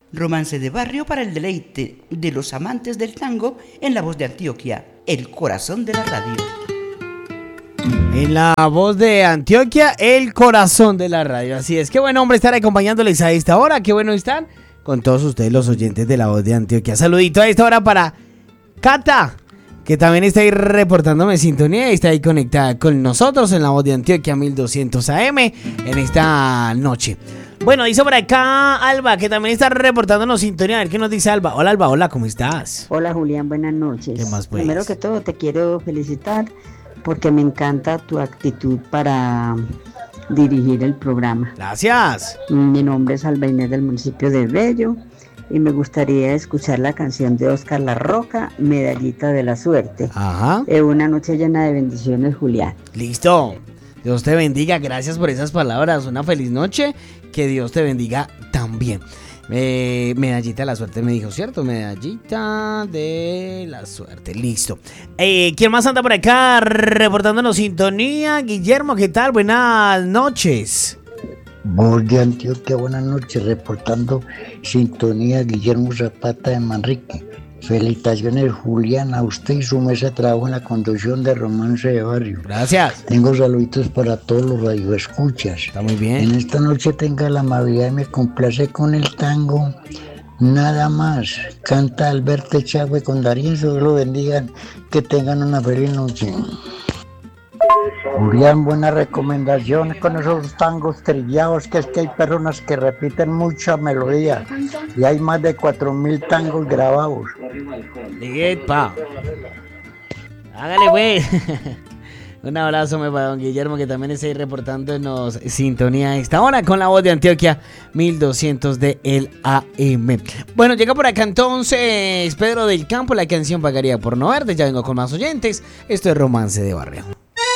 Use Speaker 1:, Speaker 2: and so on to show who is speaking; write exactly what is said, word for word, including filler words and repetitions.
Speaker 1: Romance de barrio para el deleite de los amantes del tango en la voz de Antioquia, el corazón de la radio.
Speaker 2: En la voz de Antioquia, el corazón de la radio. Así es, qué buen hombre estar acompañándoles a esta hora. Qué bueno están con todos ustedes los oyentes de la voz de Antioquia. Saludito a esta hora para Cata, que también está ahí reportándome sintonía y está ahí conectada con nosotros en la voz de Antioquia mil doscientos A M en esta noche. Bueno, dice por acá Alba, que también está reportándonos sintonía. A ver qué nos dice Alba. Hola Alba, hola, ¿cómo estás?
Speaker 3: Hola Julián, buenas noches.
Speaker 2: ¿Qué más pues?
Speaker 3: Primero que todo te quiero felicitar porque me encanta tu actitud para dirigir el programa.
Speaker 2: Gracias.
Speaker 3: Mi nombre es Alba Inés del municipio de Bello y me gustaría escuchar la canción de Oscar La Roca, Medallita de la Suerte.
Speaker 2: Ajá.
Speaker 3: Es una noche llena de bendiciones, Julián.
Speaker 2: Listo. Dios te bendiga, gracias por esas palabras. Una feliz noche, que Dios te bendiga también. Eh, medallita de la suerte me dijo, ¿cierto? Medallita de la suerte, listo. Eh, ¿Quién más anda por acá reportándonos sintonía? Guillermo, ¿qué tal? Buenas noches.
Speaker 4: Voz de Antioquia, buenas noches, reportando sintonía, Guillermo Zapata de Manrique. Felicitaciones, Julián, a usted y su mesa de trabajo en la conducción de Romance de Barrio.
Speaker 2: Gracias.
Speaker 4: Tengo saluditos para todos los radioescuchas.
Speaker 2: Está muy bien.
Speaker 4: En esta noche tenga la amabilidad y me complace con el tango. Nada más. Canta Alberto Echagüe con Darío, Dios lo bendigan. Que tengan una feliz noche. Julián, buenas recomendaciones con esos tangos trillados, que es que hay personas que repiten mucha melodía y hay más de cuatro mil tangos grabados.
Speaker 2: Epa. Hágale, güey. Un abrazo me para don Guillermo, que también está ahí reportándonos sintonía a esta hora con la voz de Antioquia mil doscientos de el A M. Bueno, llega por acá entonces Pedro del Campo, la canción Pagaría por no verte. Ya vengo con más oyentes. Esto es Romance de Barrio.